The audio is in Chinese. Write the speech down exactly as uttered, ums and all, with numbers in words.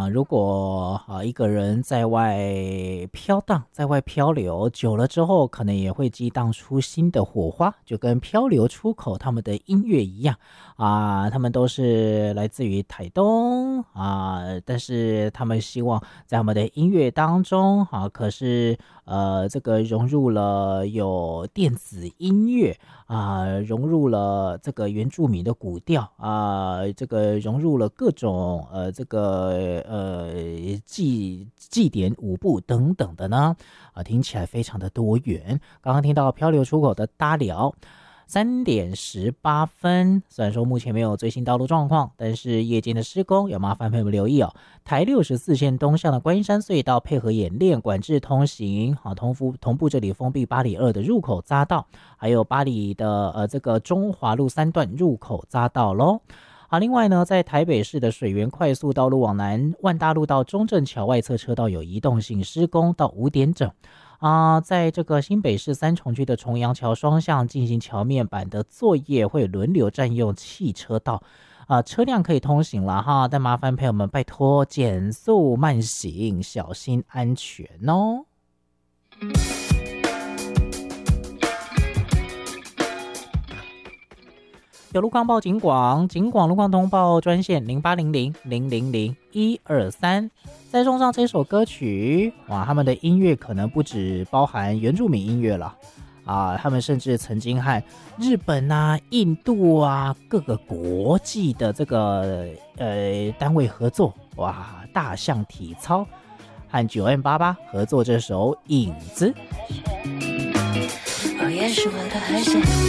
如果啊一个人在外飘荡，在外漂流久了之后，可能也会激荡出新的火花，就跟漂流出口他们的音乐一样啊，他们都是来自于台东啊，但是他们希望在他们的音乐当中啊，可是呃这个融入了有电子音乐啊，融入了这个原住民的古调啊，这个融入了各种呃这个呃祭祭典舞步等等的呢，啊，听起来非常的多元。刚刚听到漂流出口的搭聊。三点十八分，虽然说目前没有最新道路状况，但是夜间的施工要麻烦朋友们留意哦。台六十四线东向的观音山隧道配合演练管制通行，好同步同步这里封闭八里二的入口匝道，还有八里的呃这个中华路三段入口匝道咯。好，另外呢，在台北市的水源快速道路往南万大路到中正桥外侧车道有移动性施工，到五点整。啊、呃，在这个新北市三重区的重阳桥双向进行桥面板的作业，会轮流占用汽车道，啊、呃，车辆可以通行了哈，但麻烦朋友们拜托减速慢行，小心安全哦。有路况报警广，警广路况通报专线零八零零零零零一二三。再送上这首歌曲，哇，他们的音乐可能不只包含原住民音乐了啊，他们甚至曾经和日本啊、印度啊各个国际的这个呃单位合作，哇，大象体操和九 M 八八合作这首《影子》。 哦，也是我的海鲜。